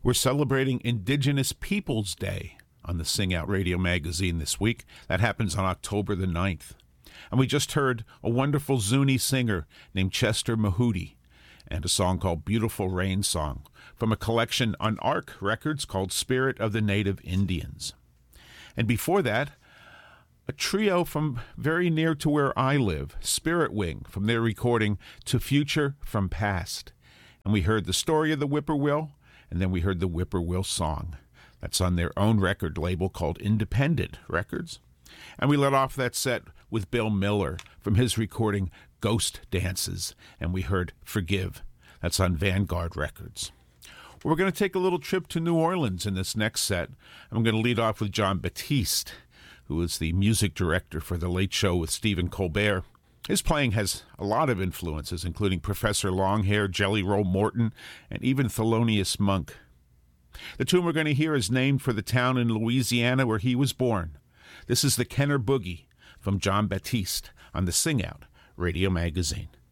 We're celebrating Indigenous Peoples Day on the Sing Out Radio magazine this week. That happens on October the 9th. And we just heard a wonderful Zuni singer named Chester Mahudi and a song called Beautiful Rain Song from a collection on ARC Records called Spirit of the Native Indians. And before that, a trio from very near to where I live, Spirit Wing, from their recording To Future from Past. And we heard the story of the Whippoorwill, and then we heard the Whippoorwill song. That's on their own record label called Independent Records. And we let off that set with Bill Miller from his recording Ghost Dances, and we heard Forgive. That's on Vanguard Records. We're going to take a little trip to New Orleans in this next set. I'm going to lead off with Jon Batiste, who is the music director for The Late Show with Stephen Colbert. His playing has a lot of influences, including Professor Longhair, Jelly Roll Morton, and even Thelonious Monk. The tune we're going to hear is named for the town in Louisiana where he was born. This is the Kenner Boogie from Jon Batiste on the Sing Out Radio magazine.